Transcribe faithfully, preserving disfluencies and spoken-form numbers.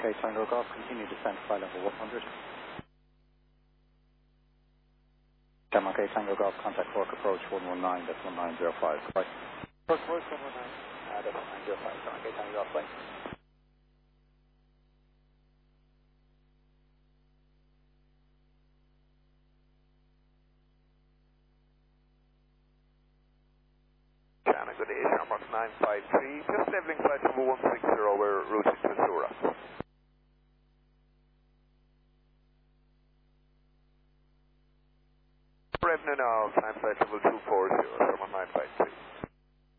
Okay, Tango Golf, continue descent flight level one hundred. Denmark eight Tango Golf, contact Cork approach one one nine, that's one nine zero five. Right. Cork approach one one nine, uh, that's one nine zero five. Denmark eight Tango Golf, flight. China, good day, Shamrock nine five three, just leveling flight level one six zero, we're routing to Missouri. Revenue now, time flight level two four zero, Shamrock nine five three.